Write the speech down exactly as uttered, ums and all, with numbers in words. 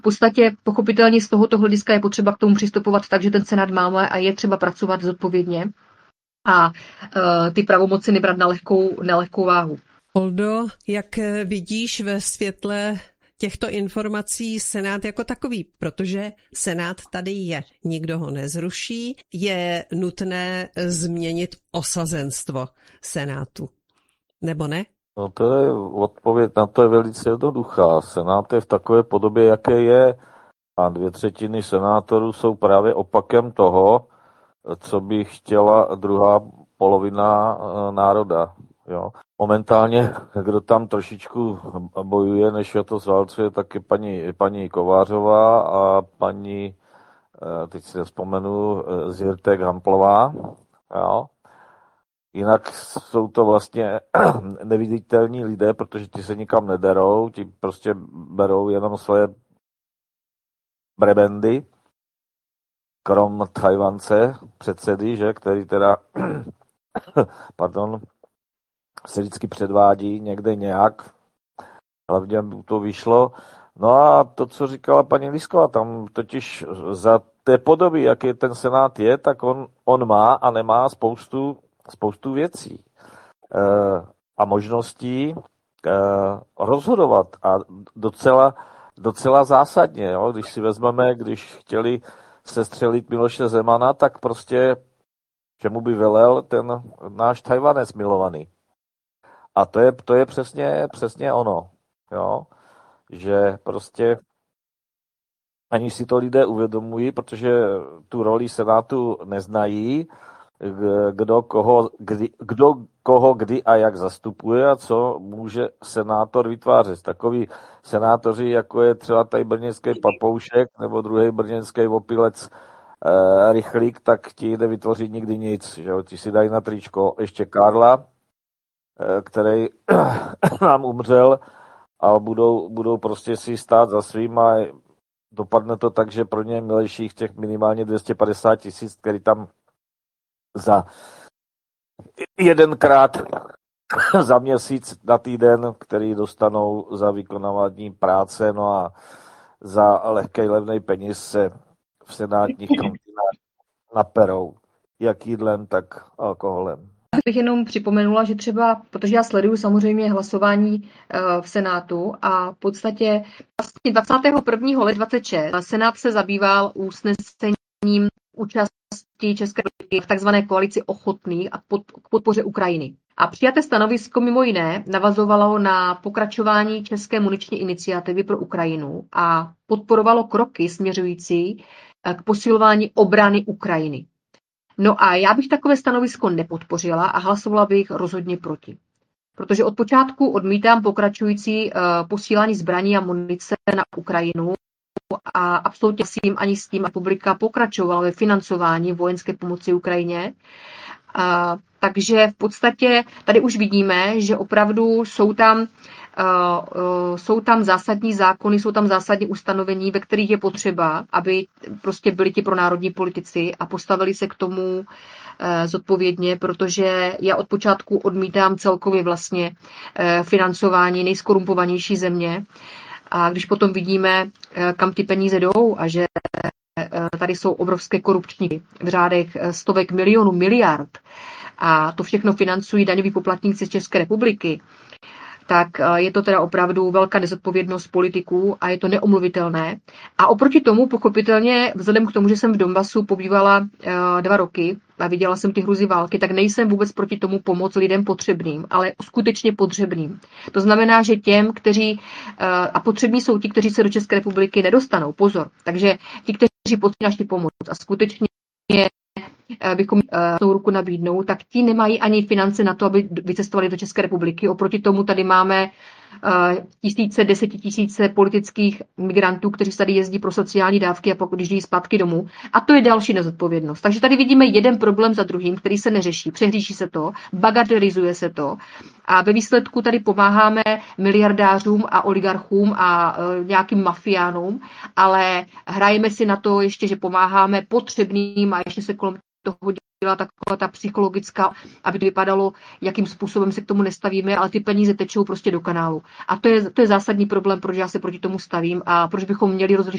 v podstatě pochopitelně z tohoto hlediska je potřeba k tomu přistupovat tak, že ten Senát máme a je třeba pracovat zodpovědně a uh, ty pravomoci nebrat na lehkou, na lehkou váhu. Oldo, jak vidíš ve světle těchto informací Senát jako takový, protože Senát tady je, nikdo ho nezruší, je nutné změnit osazenstvo Senátu, nebo ne? No to je odpověď na to je velice jednoduchá. Senát je v takové podobě, jaké je, a dvě třetiny senátorů jsou právě opakem toho, co by chtěla druhá polovina národa. Jo. Momentálně, kdo tam trošičku bojuje, než je to zválcuje, tak je paní, paní Kovářová a paní, teď si vzpomenu, Zirtek Hamplová. Jo. Jinak jsou to vlastně neviditelní lidé, protože ti se nikam nederou, ti prostě berou jenom svoje brebendy, krom Tajvance, předsedy, že, který teda pardon, se vždycky předvádí někde nějak, hlavně mu to vyšlo. No a to, co říkala paní Lísková, tam totiž za té podoby, jaký ten Senát je, tak on, on má a nemá spoustu, spoustu věcí e, a možností e, rozhodovat a docela, docela zásadně, jo? Když si vezmeme, když chtěli sestřelit Miloše Zemana, tak prostě čemu by velel ten náš Tajvanec milovaný. A to je, to je přesně, přesně ono, jo? Že prostě ani si to lidé uvědomují, protože tu roli Senátu neznají, kdo koho, kdy, kdo koho kdy a jak zastupuje a co může senátor vytvářet. Takový senátoři, jako je třeba tady brněnský Papoušek nebo druhý brněnský opilec eh, Rychlík, tak ti nevytvoří nikdy nic. Že? Ti si dají na tričko ještě Karla, eh, který nám umřel, a budou, budou prostě si stát za svým a dopadne to tak, že pro ně je milejších těch minimálně dvě stě padesát tisíc, který tam za jedenkrát za měsíc na týden, který dostanou za vykonávání práce, no a za lehkej levnej peníz se v senátních kantinách naperou, jak jídlem, tak alkoholem. Bych jenom připomenula, že třeba, protože já sleduju samozřejmě hlasování v Senátu a v podstatě vlastně dvacátého prvního ledna dvacet šest Senát se zabýval usnesením účasti České republiky v takzvané koalici ochotných a pod, k podpoře Ukrajiny. A přijaté stanovisko mimo jiné navazovalo na pokračování České muniční iniciativy pro Ukrajinu a podporovalo kroky směřující k posilování obrany Ukrajiny. No a já bych takové stanovisko nepodpořila a hlasovala bych rozhodně proti. Protože od počátku odmítám pokračující uh, posílání zbraní a munice na Ukrajinu a absolutně s tím ani s tím republika pokračovala ve financování vojenské pomoci Ukrajině. Uh, takže v podstatě tady už vidíme, že opravdu jsou tam, uh, uh, jsou tam zásadní zákony, jsou tam zásadní ustanovení, ve kterých je potřeba, aby prostě byli ti pronárodní politici a postavili se k tomu uh, zodpovědně, protože já od počátku odmítám celkově vlastně uh, financování nejskorumpovanější země. A když potom vidíme, uh, kam ty peníze jdou a že uh, tady jsou obrovské korupční v řádech stovek milionů, miliard, a to všechno financují daňoví poplatníci z České republiky, tak je to teda opravdu velká nezodpovědnost politiků a je to neomluvitelné. A oproti tomu, pochopitelně, vzhledem k tomu, že jsem v Donbasu pobývala uh, dva roky a viděla jsem ty hruzy války, tak nejsem vůbec proti tomu pomoct lidem potřebným, ale skutečně potřebným. To znamená, že těm, kteří, uh, a potřební jsou ti, kteří se do České republiky nedostanou, pozor. Takže ti, kteří potřebují naši pomoc a skutečně bychom uh, ruku nabídnou, tak ti nemají ani finance na to, aby vycestovali do České republiky. Oproti tomu tady máme uh, tisíce, desetitisíce politických migrantů, kteří tady jezdí pro sociální dávky a pokud když jdí zpátky domů. A to je další nezodpovědnost. Takže tady vidíme jeden problém za druhým, který se neřeší. Přehlíží se to, bagatelizuje se to a ve výsledku tady pomáháme miliardářům a oligarchům a uh, nějakým mafiánům, ale hrajeme si na to ještě, že pomáháme potřebným a ještě se kolem toho dělá taková ta psychologická, aby to vypadalo, jakým způsobem se k tomu nestavíme, ale ty peníze tečou prostě do kanálu. A to je, to je zásadní problém, proč já se proti tomu stavím a proč bychom měli rozlišit